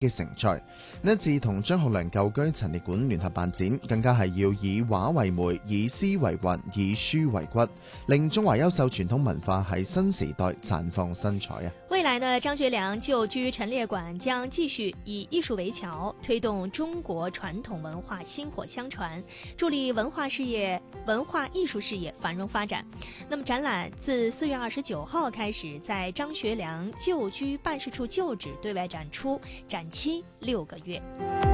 嘅成才。呢一次同張學良舊居陳列館聯合辦展，更加係要以畫為媒，以詩為魂，以書為骨，令中華優秀傳統文化喺新時代綻放新彩啊！ 未來呢，張學良舊居陳列館將繼續以藝術為橋，推動中國傳統文化薪火相傳，助力文化藝術事業繁榮發展。那麼展覽自4月29號開始，在張學良舊居辦事處舊址對外展出，展期6個月。